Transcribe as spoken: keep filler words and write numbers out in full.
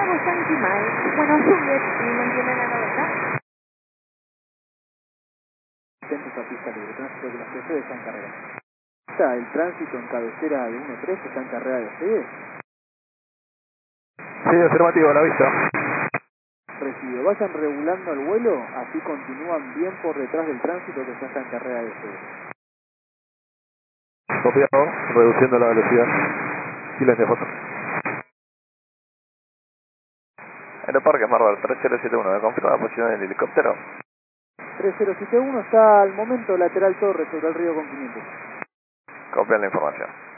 Bravo Yankee Mike. Bueno, Juliet, y mantiene la noventa. Atentos a pista libre, tránsito que las Mercedes está en carrera. Está el tránsito en cabecera de uno tres, está en carrera de ustedes. Sí, afirmativo, a la vista. Recibido, vayan regulando el vuelo, así continúan bien por detrás del tránsito que ya está en carrera de ustedes. Copiado, reduciendo la velocidad. Silencio, foto. Aeroparque Marvel tres cero siete uno, ¿me confirma la posición del helicóptero? tres cero siete uno está al momento lateral torre sobre el río con quinientos. Copian la información.